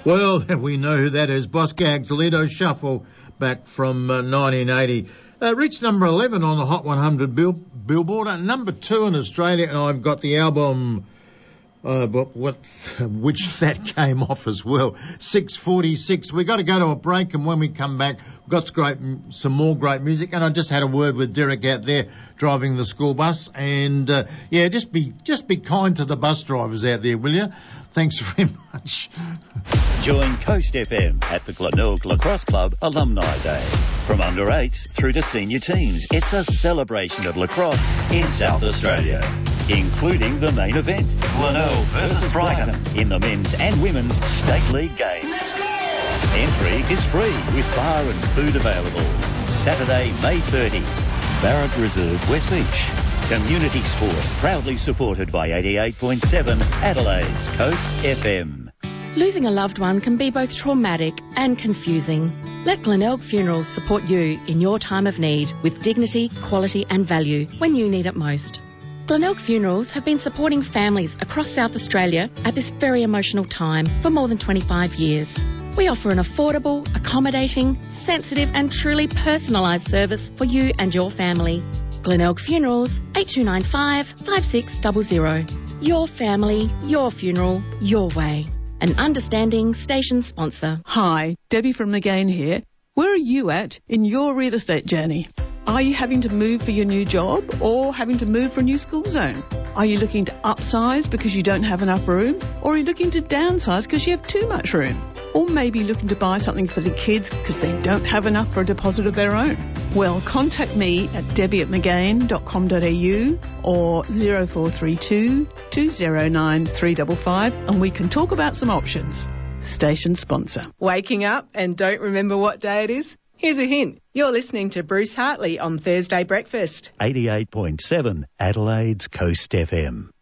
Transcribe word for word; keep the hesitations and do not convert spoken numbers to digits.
Well, we know who that is. Boss Gags, Lido Shuffle, back from uh, nineteen eighty. Uh, reached number eleven on the Hot one hundred bill- Billboard, and number two in Australia, and I've got the album, uh, but what, which that came off as well, six forty-six. We've got to go to a break, and when we come back, we've got great, some more great music, and I just had a word with Derek out there driving the school bus, and uh, yeah, just be just be kind to the bus drivers out there, will you? Thanks very much. Join Coast F M at the Glenelg Lacrosse Club Alumni Day. From under eights through to senior teams, it's a celebration of lacrosse in South Australia, including the main event, Glenelg versus Brighton, in the men's and women's State League games. Entry is free with bar and food available. Saturday, May thirtieth, Barratt Reserve, West Beach. Community sport, proudly supported by eighty-eight point seven Adelaide's Coast F M. Losing a loved one can be both traumatic and confusing. Let Glenelg Funerals support you in your time of need with dignity, quality and value when you need it most. Glenelg Funerals have been supporting families across South Australia at this very emotional time for more than twenty-five years. We offer an affordable, accommodating, sensitive and truly personalised service for you and your family. Glenelg Funerals, eight two nine five, five six zero zero. Your family, your funeral, your way. An understanding station sponsor. Hi, Debbie from McGain here. Where are you at in your real estate journey? Are you having to move for your new job or having to move for a new school zone? Are you looking to upsize because you don't have enough room? Or are you looking to downsize because you have too much room? Or maybe looking to buy something for the kids because they don't have enough for a deposit of their own? Well, contact me at debbie at mcgain dot com dot a u or zero four three two, two zero nine, three five five and we can talk about some options. Station sponsor. Waking up and don't remember what day it is? Here's a hint. You're listening to Bruce Hartley on Thursday Breakfast. eighty-eight point seven Adelaide's Coast F M.